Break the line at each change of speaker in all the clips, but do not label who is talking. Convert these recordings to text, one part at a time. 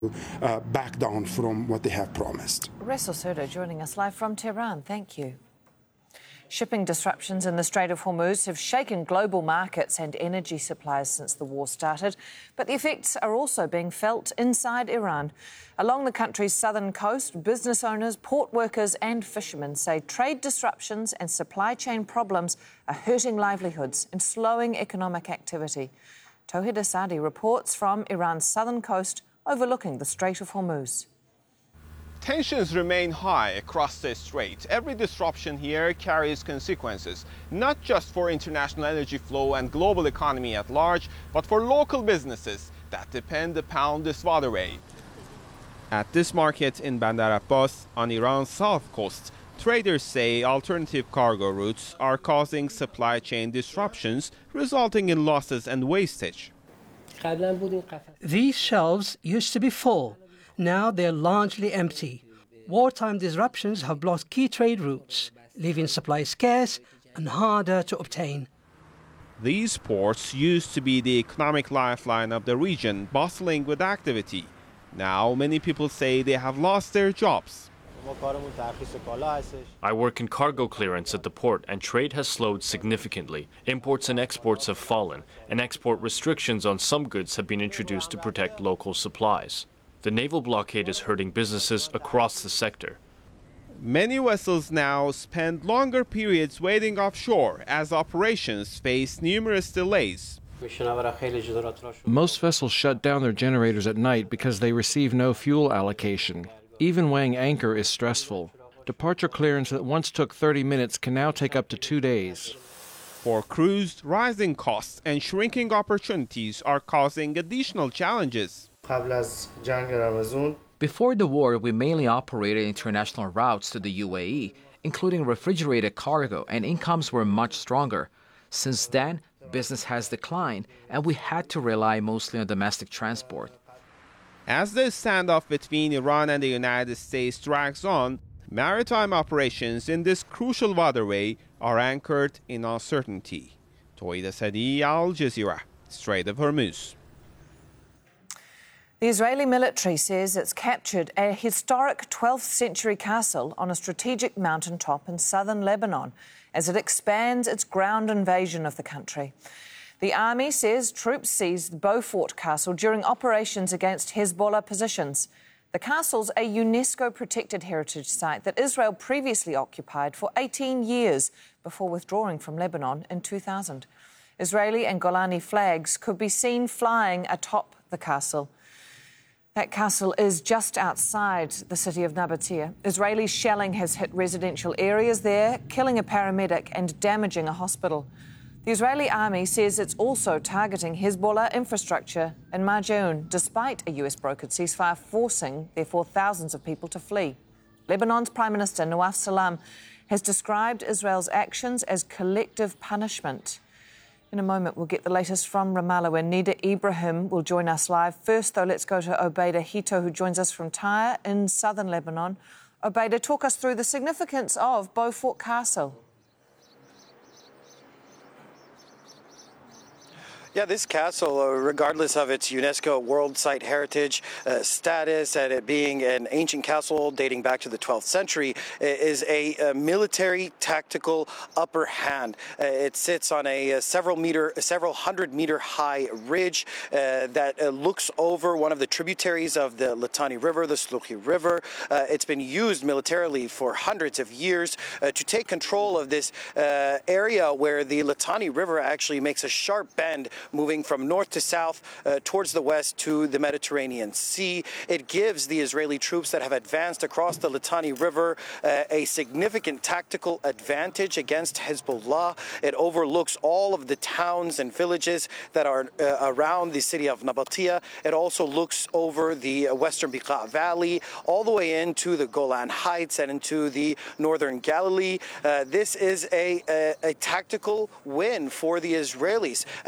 back down from what they have promised.
Russell Surdo joining us live from Tehran. Thank you. Shipping disruptions in the Strait of Hormuz have shaken global markets and energy supplies since the war started, but the effects are also being felt inside Iran. Along the country's southern coast, business owners, port workers and fishermen say trade disruptions and supply chain problems are hurting livelihoods and slowing economic activity. Tawhid Asadi reports from Iran's southern coast overlooking the Strait of Hormuz.
Tensions remain high across the strait. Every disruption here carries consequences, not just for international energy flow and global economy at large, but for local businesses that depend upon this waterway. At this market in Bandar Abbas on Iran's south coast, traders say alternative cargo routes are causing supply chain disruptions, resulting in losses and wastage.
These shelves used to be full. Now they're largely empty. Wartime disruptions have blocked key trade routes, leaving supplies scarce and harder to obtain.
These ports used to be the economic lifeline of the region, bustling with activity. Now many people say they have lost their jobs.
I work in cargo clearance at the port, and trade has slowed significantly. Imports and exports have fallen, and export restrictions on some goods have been introduced to protect local supplies. The naval blockade is hurting businesses across the sector.
Many vessels now spend longer periods waiting offshore as operations face numerous delays.
Most vessels shut down their generators at night because they receive no fuel allocation. Even weighing anchor is stressful. Departure clearance that once took 30 minutes can now take up to 2 days.
For crews, rising costs and shrinking opportunities are causing additional challenges.
Before the war, we mainly operated international routes to the UAE, including refrigerated cargo, and incomes were much stronger. Since then, business has declined, and we had to rely mostly on domestic transport.
As the standoff between Iran and the United States drags on, maritime operations in this crucial waterway are anchored in uncertainty. Tawhid Asadi, Al Jazeera, Strait of Hormuz.
The Israeli military says it's captured a historic 12th century castle on a strategic mountaintop in southern Lebanon as it expands its ground invasion of the country. The army says troops seized Beaufort Castle during operations against Hezbollah positions. The castle's a UNESCO-protected heritage site that Israel previously occupied for 18 years before withdrawing from Lebanon in 2000. Israeli and Golani flags could be seen flying atop the castle. That castle is just outside the city of Nabatea. Israeli shelling has hit residential areas there, killing a paramedic and damaging a hospital. The Israeli army says it's also targeting Hezbollah infrastructure in Marjoun, despite a US-brokered ceasefire forcing, therefore, thousands of people to flee. Lebanon's Prime Minister Nawaf Salam has described Israel's actions as collective punishment. In a moment, we'll get the latest from Ramallah, where Nida Ibrahim will join us live. First, though, let's go to Obaida Hito, who joins us from Tyre in southern Lebanon. Obaida, talk us through the significance of Beaufort Castle.
Yeah, this castle, regardless of its UNESCO World Site Heritage status and it being an ancient castle dating back to the 12th century, is a military tactical upper hand. It sits on a several hundred meter high ridge that looks over one of the tributaries of the Litani River, the Sluhi River. It's been used militarily for hundreds of years to take control of this area where the Litani River actually makes a sharp bend moving from north to south towards the west to the Mediterranean Sea. It gives the Israeli troops that have advanced across the Litani River a significant tactical advantage against Hezbollah. It overlooks all of the towns and villages that are around the city of Nabatea. It also looks over the western Beqa Valley, all the way into the Golan Heights and into the northern Galilee. This is a tactical win for the Israelis, and that's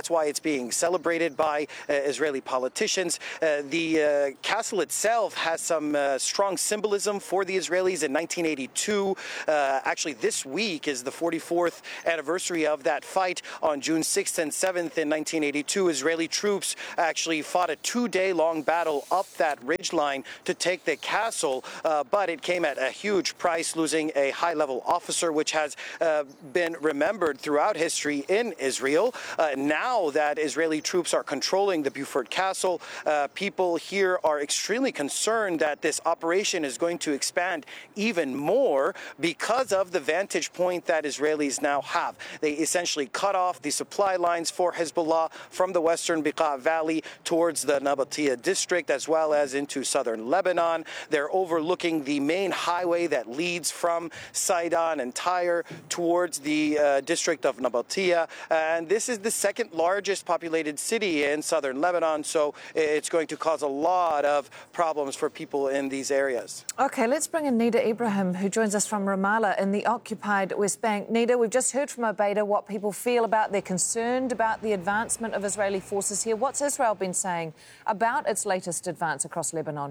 That's why it's being celebrated by Israeli politicians. The castle itself has some strong symbolism for the Israelis. In 1982, actually this week is the 44th anniversary of that fight. On June 6th and 7th in 1982, Israeli troops actually fought a 2-day-long battle up that ridgeline to take the castle, but it came at a huge price, losing a high-level officer, which has been remembered throughout history in Israel. Now that Israeli troops are controlling the Beaufort Castle, people here are extremely concerned that this operation is going to expand even more because of the vantage point that Israelis now have. They essentially cut off the supply lines for Hezbollah from the western Bekaa Valley towards the Nabatea district, as well as into southern Lebanon. They're overlooking the main highway that leads from Sidon and Tyre towards the district of Nabatea. And this is the second largest populated city in southern Lebanon, so it's going to cause a lot of problems for people in these areas.
OK, let's bring in Nida Ibrahim, who joins us from Ramallah in the occupied West Bank. Nida, we've just heard from Obaida what people feel about. They're concerned about the advancement of Israeli forces here. What's Israel been saying about its latest advance across Lebanon?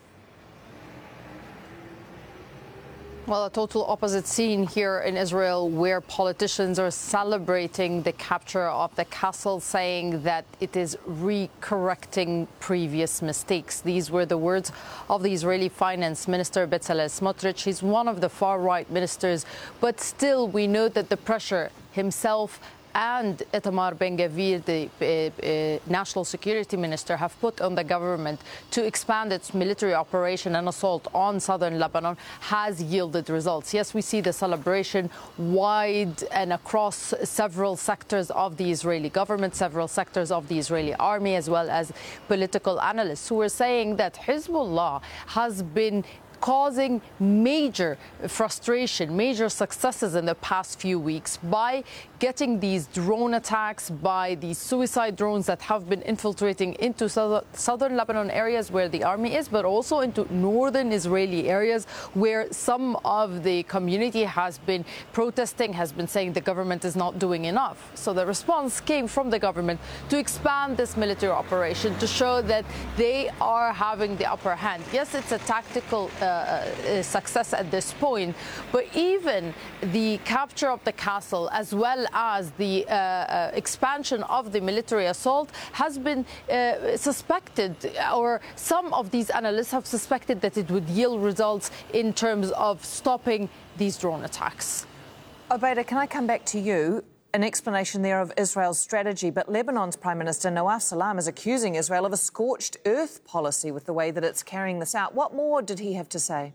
Well, a total opposite scene here in Israel, where politicians are celebrating the capture of the castle, saying that it is re-correcting previous mistakes. These were the words of the Israeli finance minister, Bezalel Smotrich. He's one of the far-right ministers, but still we know that the pressure himself and Itamar Ben-Gvir, the national security minister, have put on the government to expand its military operation and assault on southern Lebanon has yielded results. Yes, we see the celebration wide and across several sectors of the Israeli government, several sectors of the Israeli army, as well as political analysts who are saying that Hezbollah has been causing major frustration, major successes in the past few weeks by getting these drone attacks, by these suicide drones that have been infiltrating into southern Lebanon areas where the army is, but also into northern Israeli areas where some of the community has been protesting, has been saying the government is not doing enough. So the response came from the government to expand this military operation to show that they are having the upper hand. Yes, it's a tactical success at this point, but even the capture of the castle, as well as the expansion of the military assault, has been suspected, or some of these analysts have suspected that it would yield results in terms of stopping these drone attacks.
Obaida, can I come back to you? An explanation there of Israel's strategy, but Lebanon's Prime Minister Nawaf Salam is accusing Israel of a scorched earth policy with the way that it's carrying this out. What more did he have to say?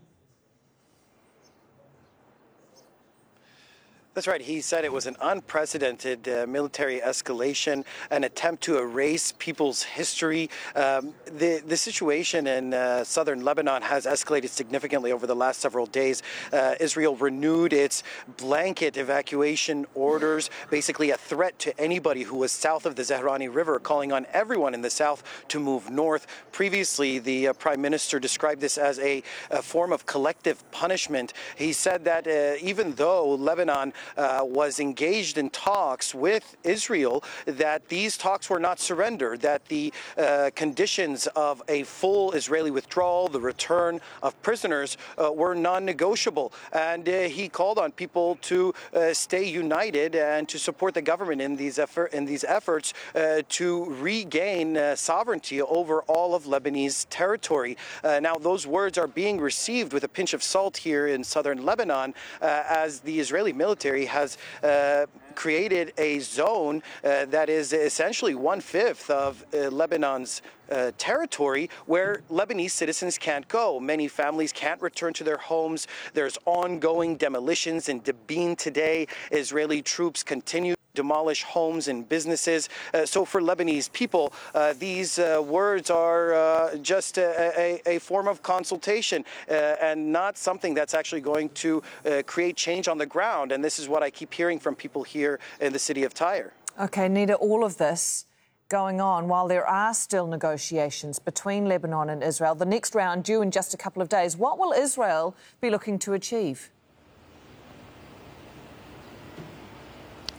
That's right. He said it was an unprecedented military escalation, an attempt to erase people's history. The situation in southern Lebanon has escalated significantly over the last several days. Israel renewed its blanket evacuation orders, basically a threat to anybody who was south of the Zahrani River, calling on everyone in the south to move north. Previously, the Prime Minister described this as a form of collective punishment. He said that even though Lebanon was engaged in talks with Israel, that these talks were not surrendered, that the conditions of a full Israeli withdrawal, the return of prisoners, were non-negotiable. And he called on people to stay united and to support the government in these efforts to regain sovereignty over all of Lebanese territory. Now, those words are being received with a pinch of salt here in southern Lebanon, as the Israeli military has created a zone that is essentially 1/5 of Lebanon's territory, where Lebanese citizens can't go. Many families can't return to their homes. There's ongoing demolitions in Debin today. Israeli troops continue to demolish homes and businesses. So for Lebanese people, these words are just a form of consultation and not something that's actually going to create change on the ground. And this is what I keep hearing from people here in the city of Tyre.
OK, Nida, all of this going on while there are still negotiations between Lebanon and Israel. The next round due in just a couple of days. What will Israel be looking to achieve?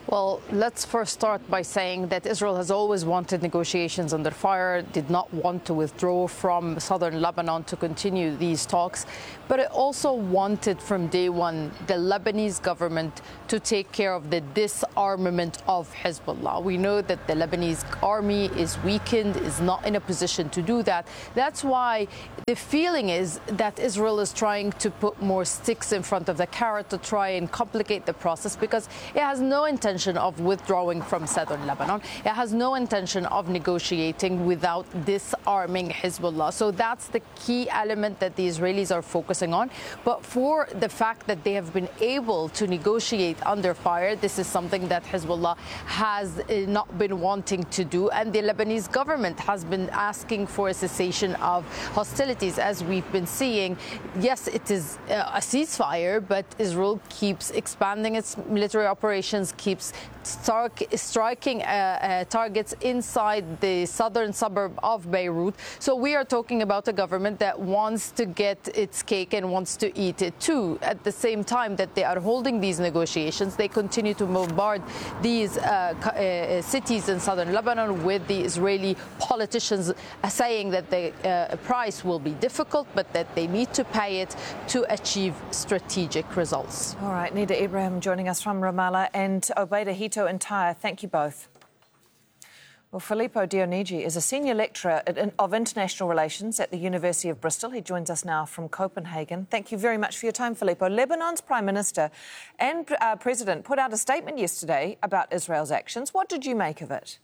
Well, let's first start by saying that Israel has always wanted negotiations under fire, did not want to withdraw from southern Lebanon to continue these talks, but it also wanted from day one the Lebanese government to take care of the disarmament of Hezbollah. We know that the Lebanese army is weakened, is not in a position to do that. That's why the feeling is that Israel is trying to put more sticks in front of the carrot to try and complicate the process, because it has no intention of withdrawing from southern Lebanon. It has no intention of negotiating without disarming Hezbollah. So that's the key element that the Israelis are focusing on. But for the fact that they have been able to negotiate under fire, this is something that Hezbollah has not been wanting to do. And the Lebanese government has been asking for a cessation of hostilities, as we've been seeing. Yes, it is a ceasefire, but Israel keeps expanding its military operations, keeps striking targets inside the southern suburb of Beirut. So we are talking about a government that wants to get its cake and wants to eat it too. At the same time that they are holding these negotiations, they continue to bombard these cities in southern Lebanon with the Israeli politicians saying that the price will be difficult, but that they need to pay it to achieve strategic results.
All right, Nida Ibrahim joining us from Ramallah, and Obaida Hito and Tyre, thank you both. Well, Filippo Dionigi is a senior lecturer of international relations at the University of Bristol. He joins us now from Copenhagen. Thank you very much for your time, Filippo. Lebanon's Prime Minister and President put out a statement yesterday about Israel's actions. What did you make of it?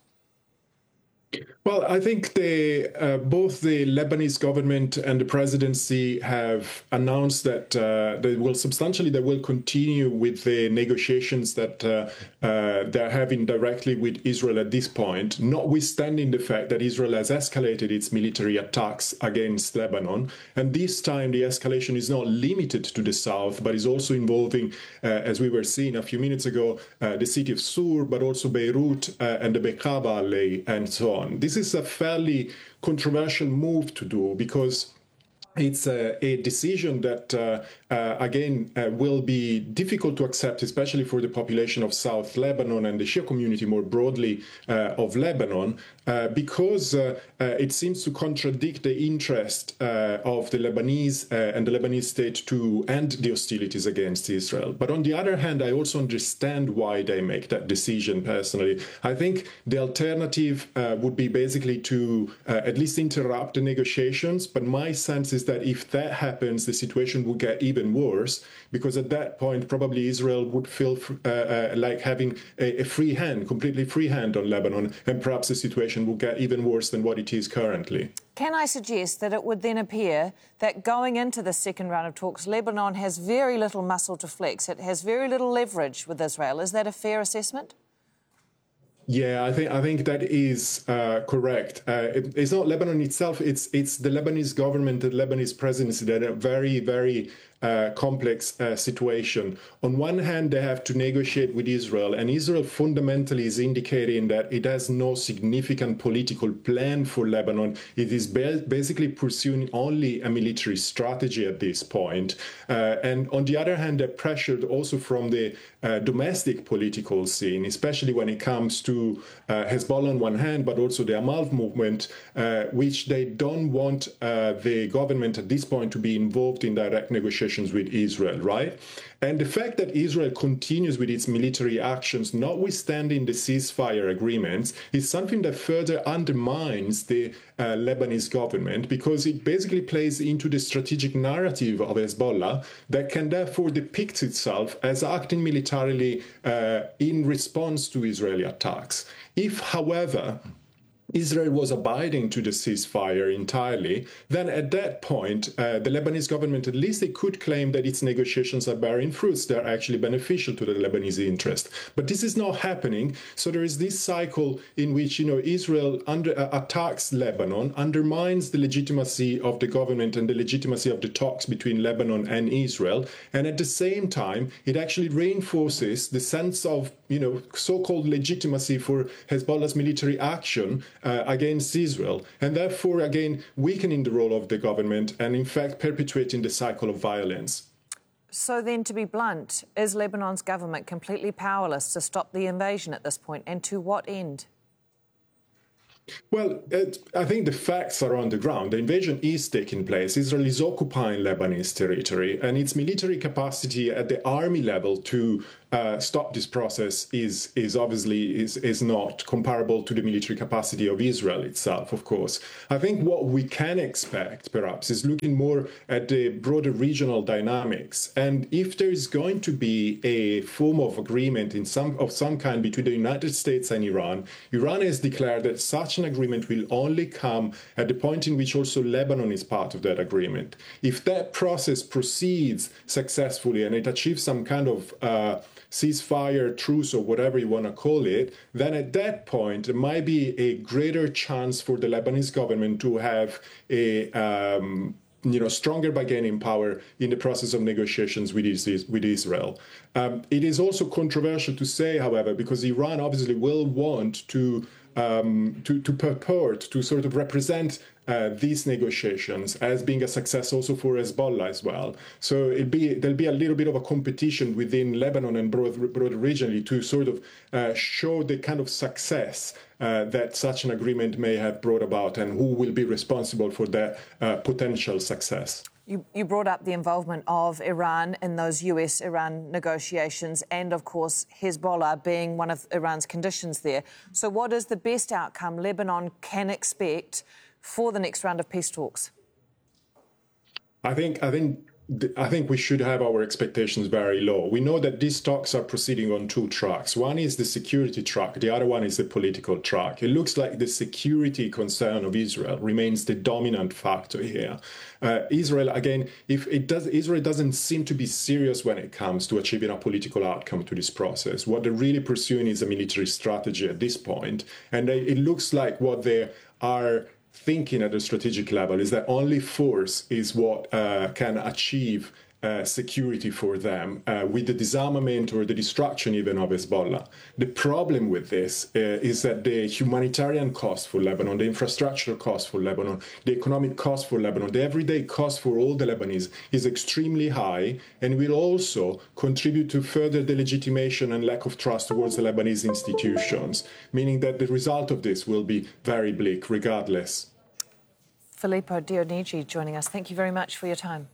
Well, I think both the Lebanese government and the presidency have announced that they will continue with the negotiations that they're having directly with Israel at this point, notwithstanding the fact that Israel has escalated its military attacks against Lebanon. And this time the escalation is not limited to the south, but is also involving, as we were seeing a few minutes ago, the city of Sur, but also Beirut and the Bekaa Valley and so on. This is a fairly controversial move to do, because it's a decision that, again, will be difficult to accept, especially for the population of South Lebanon and the Shia community more broadly of Lebanon, because it seems to contradict the interest of the Lebanese and the Lebanese state to end the hostilities against Israel. But on the other hand, I also understand why they make that decision personally. I think the alternative would be basically to at least interrupt the negotiations. But my sense is that if that happens, the situation would get even worse, because at that point, probably Israel would feel like having a free hand, completely free hand on Lebanon, and perhaps the situation will get even worse than what it is currently.
Can I suggest that it would then appear that going into the second round of talks, Lebanon has very little muscle to flex? It has very little leverage with Israel. Is that a fair assessment?
Yeah, I think that is correct. It's not Lebanon itself; it's the Lebanese government, the Lebanese presidency that are very, very complex situation. On one hand, they have to negotiate with Israel, and Israel fundamentally is indicating that it has no significant political plan for Lebanon. It is basically pursuing only a military strategy at this point. And on the other hand, they're pressured also from the domestic political scene, especially when it comes to Hezbollah on one hand, but also the Amal movement, which they don't want the government at this point to be involved in direct negotiations with Israel, right? And the fact that Israel continues with its military actions, notwithstanding the ceasefire agreements, is something that further undermines the Lebanese government, because it basically plays into the strategic narrative of Hezbollah that can therefore depict itself as acting militarily in response to Israeli attacks. If, however, Israel was abiding to the ceasefire entirely, then at that point, the Lebanese government, at least they could claim that its negotiations are bearing fruits. They're actually beneficial to the Lebanese interest. But this is not happening. So there is this cycle in which, Israel attacks Lebanon, undermines the legitimacy of the government and the legitimacy of the talks between Lebanon and Israel. And at the same time, it actually reinforces the sense of, so-called legitimacy for Hezbollah's military action against Israel, and therefore, again, weakening the role of the government and, in fact, perpetuating the cycle of violence.
So then, to be blunt, is Lebanon's government completely powerless to stop the invasion at this point, and to what end?
Well, I think the facts are on the ground. The invasion is taking place. Israel is occupying Lebanese territory, and its military capacity at the army level to stop this process is obviously not comparable to the military capacity of Israel itself, of course. I think what we can expect, perhaps, is looking more at the broader regional dynamics. And if there is going to be a form of agreement of some kind between the United States and Iran, Iran has declared that such an agreement will only come at the point in which also Lebanon is part of that agreement. If that process proceeds successfully and it achieves some kind of ceasefire, truce, or whatever you want to call it, then at that point, there might be a greater chance for the Lebanese government to have a stronger bargaining power in the process of negotiations with Israel. It is also controversial to say, however, because Iran obviously will want to purport to sort of represent these negotiations as being a success also for Hezbollah as well. So there'll be a little bit of a competition within Lebanon and broader regionally to sort of show the kind of success that such an agreement may have brought about and who will be responsible for that potential success.
You brought up the involvement of Iran in those US-Iran negotiations and, of course, Hezbollah being one of Iran's conditions there. So what is the best outcome Lebanon can expect for the next round of peace talks?
I think we should have our expectations very low. We know that these talks are proceeding on two tracks. One is the security track. The other one is the political track. It looks like the security concern of Israel remains the dominant factor here. Israel doesn't seem to be serious when it comes to achieving a political outcome to this process. What they're really pursuing is a military strategy at this point. And it looks like what they are thinking at the strategic level is that only force is what can achieve security for them with the disarmament or the destruction even of Hezbollah. The problem with this is that the humanitarian cost for Lebanon, the infrastructure cost for Lebanon, the economic cost for Lebanon, the everyday cost for all the Lebanese is extremely high and will also contribute to further delegitimation and lack of trust towards the Lebanese institutions, meaning that the result of this will be very bleak regardless.
Filippo Dionigi joining us. Thank you very much for your time.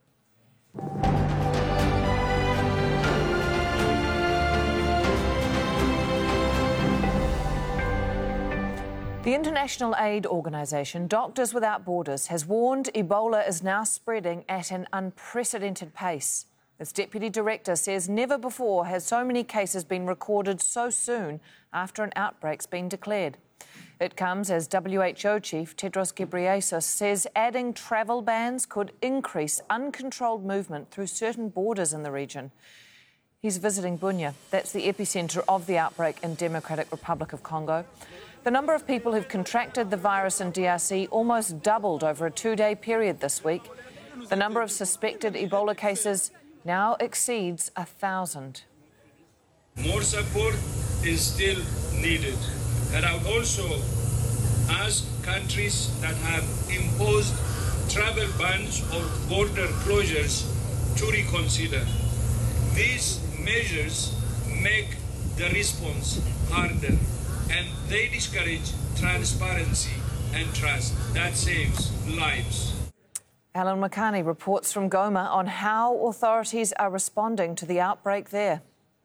The international aid organisation Doctors Without Borders has warned Ebola is now spreading at an unprecedented pace. Its deputy director says never before has so many cases been recorded so soon after an outbreak's been declared. It comes as WHO chief Tedros Ghebreyesus says adding travel bans could increase uncontrolled movement through certain borders in the region. He's visiting Bunia. That's the epicentre of the outbreak in Democratic Republic of Congo. The number of people who've contracted the virus in DRC almost doubled over a 2-day period this week. The number of suspected Ebola cases now exceeds 1,000.
More support is still needed. And I would also ask countries that have imposed travel bans or border closures to reconsider. These measures make the response harder and they discourage transparency and trust. That saves lives.
Alan Makani reports from Goma on how authorities are responding to the outbreak there.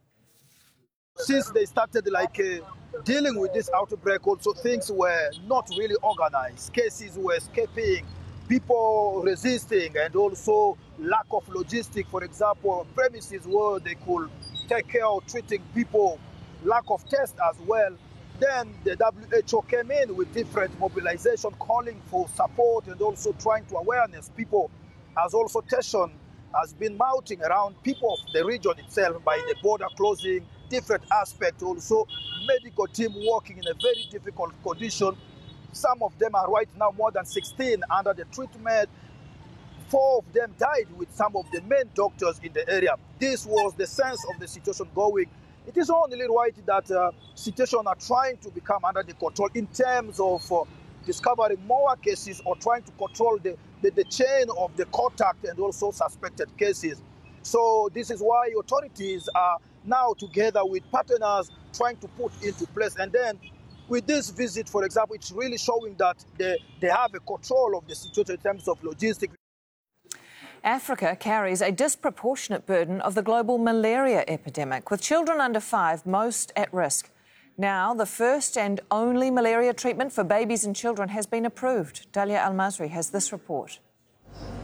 Since they started dealing with this outbreak, also things were not really organized. Cases were escaping, people resisting, and also lack of logistics. For example, premises where they could take care of treating people, lack of tests as well. Then the WHO came in with different mobilization, calling for support and also trying to awareness people, as also tension has been mounting around people of the region itself by the border closing, different aspects, also medical team working in a very difficult condition. Some of them are right now more than 16 under the treatment. 4 of them died with some of the main doctors in the area. This was the sense of the situation going. It is only right that situation are trying to become under the control in terms of discovering more cases or trying to control the chain of the contact and also suspected cases. So this is why authorities are now together with partners trying to put into place. And then with this visit, for example, it's really showing that they have a control of the situation in terms of logistics.
Africa carries a disproportionate burden of the global malaria epidemic, with children under 5 most at risk. Now, the first and only malaria treatment for babies and children has been approved. Dalia Al-Masri has this report.